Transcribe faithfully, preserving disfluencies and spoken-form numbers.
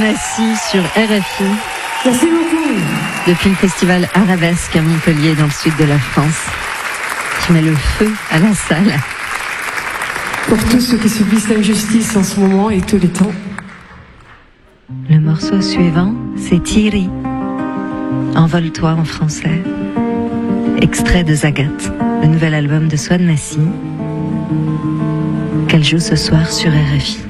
Massy sur R F I. Merci beaucoup. Depuis le festival Arabesque à Montpellier, dans le sud de la France, qui met le feu à la salle. Pour tous ceux qui subissent l'injustice en ce moment et tous les temps. Le morceau suivant, c'est Thierry. Envole-toi en français. Extrait de Zagat, le nouvel album de Swan Massy, qu'elle joue ce soir sur R F I.